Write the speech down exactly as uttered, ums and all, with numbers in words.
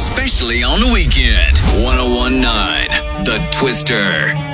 especially on the weekend. ten nineteen The Twister.